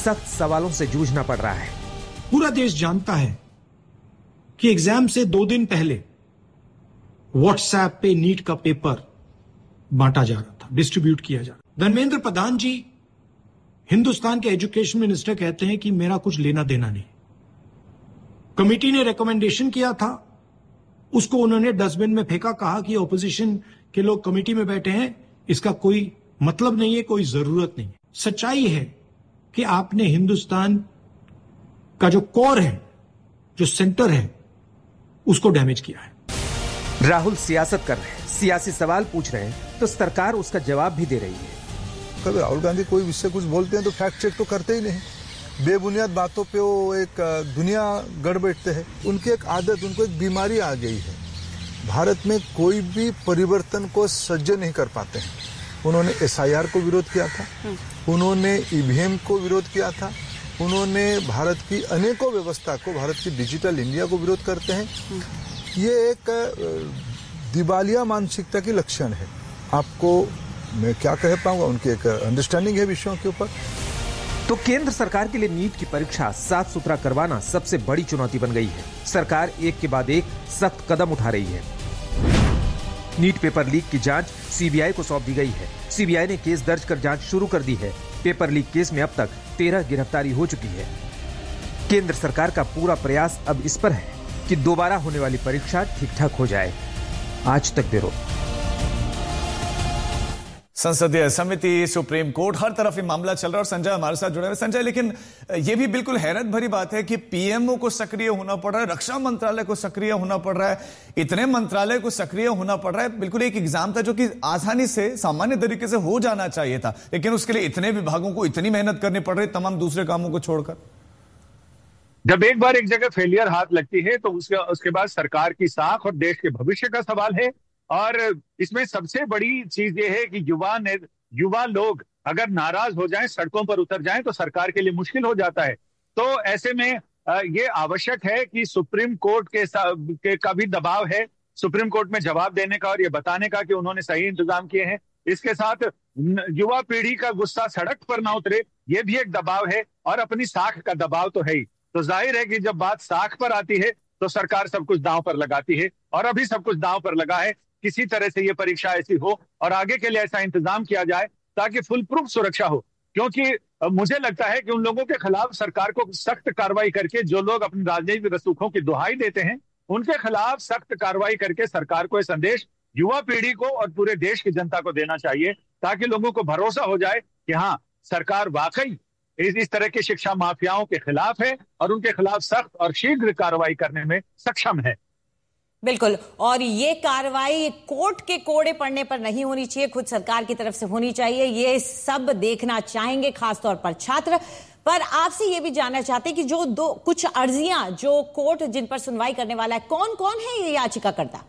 सख्त सवालों से जूझना पड़ रहा है। पूरा देश जानता है कि एग्जाम से 2 दिन पहले व्हाट्सएप पे नीट का पेपर बांटा जा रहा था, डिस्ट्रीब्यूट किया जा रहा। धर्मेंद्र प्रधान जी हिंदुस्तान के एजुकेशन मिनिस्टर कहते हैं कि मेरा कुछ लेना देना नहीं। कमेटी ने रिकमेंडेशन किया था, उसको उन्होंने डस्टबिन में फेंका, कहा कि ऑपोजिशन के लोग कमेटी में बैठे हैं, इसका कोई मतलब नहीं है, कोई जरूरत नहीं है। सच्चाई है कि आपने हिंदुस्तान का जो कोर है, जो सेंटर है, उसको डैमेज किया है। राहुल सियासत कर रहे हैं, सियासी सवाल पूछ रहे हैं, तो सरकार उसका जवाब भी दे रही है। कभी राहुल गांधी कोई विषय कुछ बोलते हैं तो फैक्ट चेक तो करते ही नहीं, बेबुनियाद बातों पे वो एक दुनिया गढ़ बैठते हैं। उनकी एक आदत, उनको एक बीमारी आ गई है। भारत में कोई भी परिवर्तन को सह्य नहीं कर पाते हैं। उन्होंने SIR को विरोध किया था, उन्होंने EVM को विरोध किया था, उन्होंने भारत की अनेकों व्यवस्था को, भारत की डिजिटल इंडिया को विरोध करते हैं। ये एक दिवालिया मानसिकता की लक्षण है। आपको मैं क्या कह पाऊंगा, उनकी एक अंडरस्टैंडिंग है विषयों के ऊपर। तो केंद्र सरकार के लिए नीट की परीक्षा साफ सुथरा करवाना सबसे बड़ी चुनौती बन गई है। सरकार एक के बाद एक सख्त कदम उठा रही है। नीट पेपर लीक की जांच CBI को सौंप दी गई है। CBI ने केस दर्ज कर जांच शुरू कर दी है। पेपर लीक केस में अब तक 13 गिरफ्तारी हो चुकी है। केंद्र सरकार का पूरा प्रयास अब इस पर है कि दोबारा होने वाली परीक्षा ठीक ठाक हो जाए। आज तक ब्यूरो। संसदीय समिति, सुप्रीम कोर्ट, हर तरफ ये मामला चल रहा है और संजय हमारे साथ जुड़े हुए। संजय, लेकिन ये भी बिल्कुल हैरत भरी बात है कि PMO को सक्रिय होना पड़ रहा है, रक्षा मंत्रालय को सक्रिय होना पड़ रहा है, इतने मंत्रालय को सक्रिय होना पड़ रहा है। बिल्कुल एक एग्जाम था जो कि आसानी से, सामान्य तरीके से हो जाना चाहिए था, लेकिन उसके लिए इतने विभागों को इतनी मेहनत करनी पड़ रही, तमाम दूसरे कामों को छोड़कर। जब एक बार एक जगह फेलियर हाथ लगती है तो उसके बाद सरकार की साख और देश के भविष्य का सवाल है। और इसमें सबसे बड़ी चीज ये है कि युवा लोग अगर नाराज हो जाएं, सड़कों पर उतर जाएं, तो सरकार के लिए मुश्किल हो जाता है। तो ऐसे में ये आवश्यक है कि सुप्रीम कोर्ट का भी दबाव है, सुप्रीम कोर्ट में जवाब देने का और ये बताने का कि उन्होंने सही इंतजाम किए हैं। इसके साथ युवा पीढ़ी का गुस्सा सड़क पर ना उतरे, ये भी एक दबाव है, और अपनी साख का दबाव तो है ही। तो जाहिर है कि जब बात साख पर आती है तो सरकार सब कुछ दांव पर लगाती है, और अभी सब कुछ दांव पर लगा है। किसी तरह से ये परीक्षा ऐसी हो और आगे के लिए ऐसा इंतजाम किया जाए ताकि फुल प्रूफ सुरक्षा हो। क्योंकि मुझे लगता है कि उन लोगों के खिलाफ सरकार को सख्त कार्रवाई करके, जो लोग अपनी राजनीतिक रसूखों की दुहाई देते हैं, उनके खिलाफ सख्त कार्रवाई करके सरकार को यह संदेश युवा पीढ़ी को और पूरे देश की जनता को देना चाहिए, ताकि लोगों को भरोसा हो जाए कि हाँ, सरकार वाकई इस तरह के शिक्षा माफियाओं के खिलाफ है और उनके खिलाफ सख्त और शीघ्र कार्रवाई करने में सक्षम है। बिल्कुल, और ये कार्रवाई कोर्ट के कोड़े पड़ने पर नहीं होनी चाहिए, खुद सरकार की तरफ से होनी चाहिए। ये सब देखना चाहेंगे, खासतौर पर छात्र। पर आपसे ये भी जानना चाहते हैं कि जो कुछ अर्जियां जो कोर्ट जिन पर सुनवाई करने वाला है, कौन कौन है ये याचिकाकर्ता?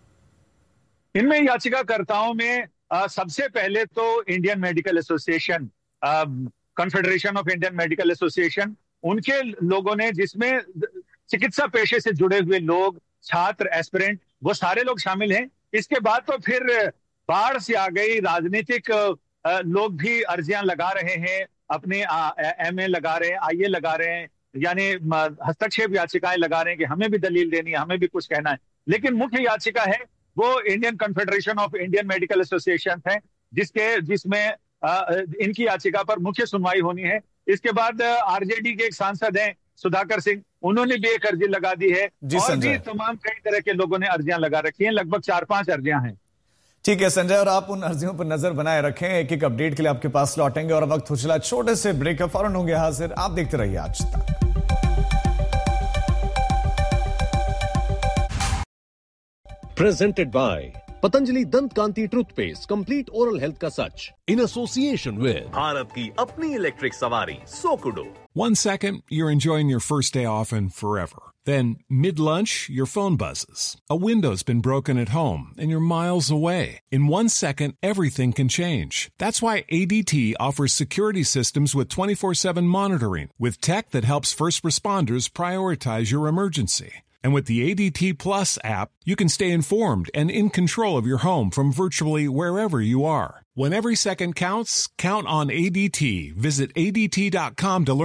इनमें याचिकाकर्ताओं में सबसे पहले तो Indian medical association, confederation of Indian medical association, उनके लोगों ने, जिसमें चिकित्सा पेशे से जुड़े हुए लोग, छात्र, एस्पिरेंट, वो सारे लोग शामिल हैं। इसके बाद तो फिर बाढ़ से आ गई, राजनीतिक लोग भी अर्जियां लगा रहे हैं, अपने MA लगा रहे हैं, IA लगा रहे हैं, यानी हस्तक्षेप याचिकाएं लगा रहे हैं कि हमें भी दलील देनी है, हमें भी कुछ कहना है। लेकिन मुख्य याचिका है वो Indian confederation of Indian medical association है, जिसमें इनकी याचिका पर मुख्य सुनवाई होनी है। इसके बाद RJD के एक सांसद हैं सुधाकर सिंह, उन्होंने भी एक अर्जी लगा दी है, और भी तमाम कई तरह के लोगों ने अर्जियां लगा रखी हैं। लगभग 4-5 अर्जियां हैं। ठीक है संजय, और आप उन अर्जियों पर नजर बनाए रखें। एक एक अपडेट के लिए आपके पास लौटेंगे, और वक्त हो चला छोटे से ब्रेक का, फौरन होंगे हाजिर। आप देखते रहिए आज तक। Presented by Patanjali Dant Kanti Toothpaste, Complete Oral Health का सच, in association with भारत की अपनी इलेक्ट्रिक सवारी सोकुडो। 1 second, you're enjoying your first day off and forever. Then, mid-lunch, your phone buzzes. A window's been broken at home and you're miles away. In 1 second, everything can change. That's why ADT offers security systems with 24/7 monitoring, with tech that helps first responders prioritize your emergency. And with the ADT Plus app, you can stay informed and in control of your home from virtually wherever you are. When every second counts, count on ADT. Visit ADT.com to learn